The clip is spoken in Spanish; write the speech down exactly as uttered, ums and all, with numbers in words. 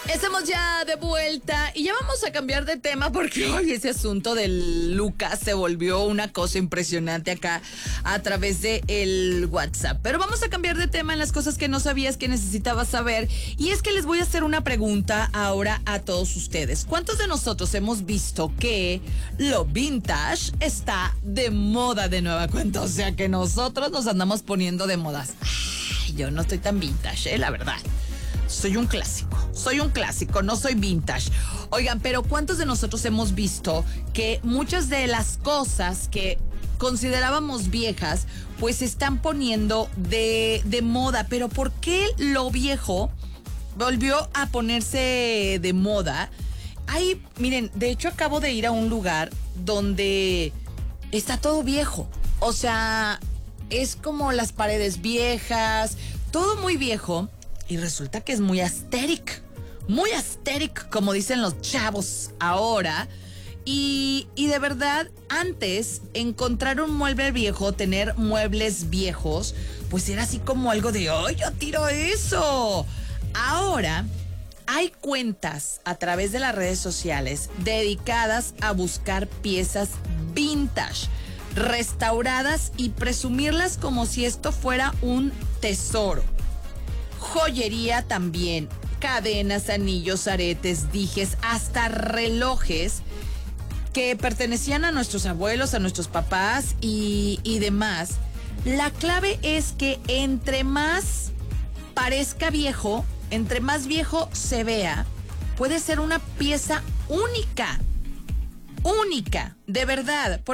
Estamos ya de vuelta y ya vamos a cambiar de tema porque hoy ese asunto del Lucas se volvió una cosa impresionante acá a través de el WhatsApp. Pero vamos a cambiar de tema en las cosas que no sabías que necesitabas saber. Y es que les voy a hacer una pregunta ahora a todos ustedes. ¿Cuántos de nosotros hemos visto que lo vintage está de moda de nueva cuenta? O sea que nosotros nos andamos poniendo de modas. Ay, yo no estoy tan vintage, eh, la verdad. Soy un clásico, soy un clásico, no soy vintage. Oigan, pero ¿cuántos de nosotros hemos visto que muchas de las cosas que considerábamos viejas, pues se están poniendo de, de moda? Pero ¿por qué lo viejo volvió a ponerse de moda? Ay, miren, de hecho acabo de ir a un lugar donde está todo viejo. O sea, es como las paredes viejas, todo muy viejo. Y resulta que es muy aesthetic, muy aesthetic, como dicen los chavos ahora. Y, y de verdad, antes, encontrar un mueble viejo, tener muebles viejos, pues era así como algo de, ¡ay, yo tiro eso! Ahora, hay cuentas a través de las redes sociales dedicadas a buscar piezas vintage, restauradas y presumirlas como si esto fuera un tesoro. Joyería también, cadenas, anillos, aretes, dijes, hasta relojes que pertenecían a nuestros abuelos, a nuestros papás y, y demás. La clave es que entre más parezca viejo, entre más viejo se vea, puede ser una pieza única, única, de verdad.